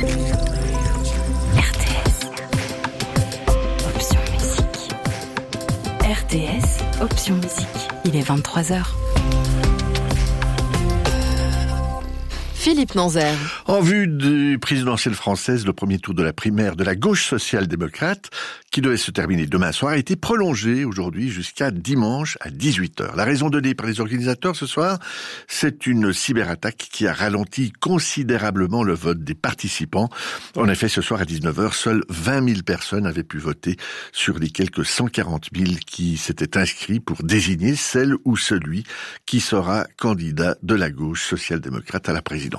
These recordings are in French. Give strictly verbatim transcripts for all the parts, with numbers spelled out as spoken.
R T S. Option musique. R T S, option musique. Il est vingt-trois heures. Philippe Nanzer. En vue du présidentielle française, le premier tour de la primaire de la gauche social-démocrate, qui devait se terminer demain soir, a été prolongé aujourd'hui jusqu'à dimanche à dix-huit heures. La raison donnée par les organisateurs ce soir, c'est une cyberattaque qui a ralenti considérablement le vote des participants. En effet, ce soir à dix-neuf heures, seules vingt mille personnes avaient pu voter sur les quelques cent quarante mille qui s'étaient inscrits pour désigner celle ou celui qui sera candidat de la gauche social-démocrate à la présidentielle.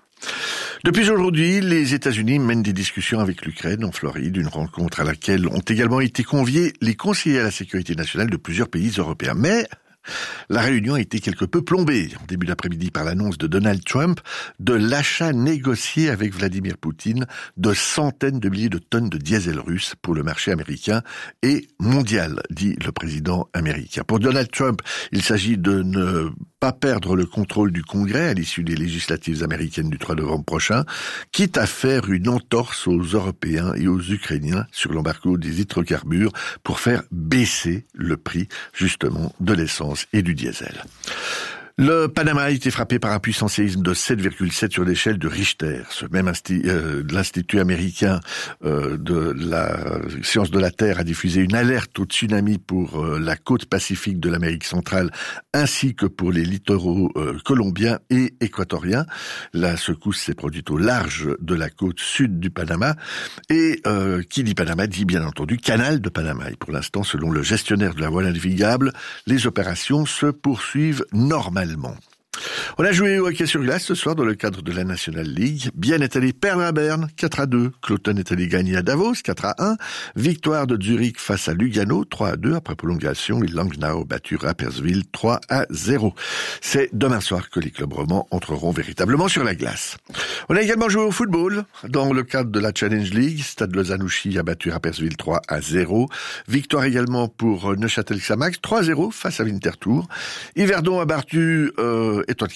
Depuis aujourd'hui, les États-Unis mènent des discussions avec l'Ukraine en Floride, une rencontre à laquelle ont également été conviés les conseillers à la sécurité nationale de plusieurs pays européens. Mais la réunion a été quelque peu plombée en début d'après-midi par l'annonce de Donald Trump de l'achat négocié avec Vladimir Poutine de centaines de milliers de tonnes de diesel russe pour le marché américain et mondial, dit le président américain. Pour Donald Trump, il s'agit de ne pas perdre le contrôle du Congrès à l'issue des législatives américaines du trois novembre prochain, quitte à faire une entorse aux Européens et aux Ukrainiens sur l'embargo des hydrocarbures pour faire baisser le prix, justement, de l'essence et du diesel. Le Panama a été frappé par un puissant séisme de sept virgule sept sur l'échelle de Richter. Ce même insti- euh, l'Institut américain euh, de la science de la Terre a diffusé une alerte au tsunami pour euh, la côte pacifique de l'Amérique centrale ainsi que pour les littoraux euh, colombiens et équatoriens. La secousse s'est produite au large de la côte sud du Panama et euh, qui dit Panama dit bien entendu canal de Panama. Et pour l'instant, selon le gestionnaire de la voie navigable, les opérations se poursuivent normalement. On a joué au hockey sur glace ce soir dans le cadre de la National League. Bienne est allé perdre à Berne, quatre à deux. Cloton est allé gagner à Davos, quatre à un. Victoire de Zurich face à Lugano, trois à deux après prolongation. Et Langnau battu Rapperswil, trois à zéro. C'est demain soir que les clubs romans entreront véritablement sur la glace. On a également joué au football dans le cadre de la Challenge League. Stade Lausanne-Ouchy a battu Rapperswil trois à zéro. Victoire également pour Neuchâtel Xamax, trois à zéro face à Winterthur. Yverdon a battu euh,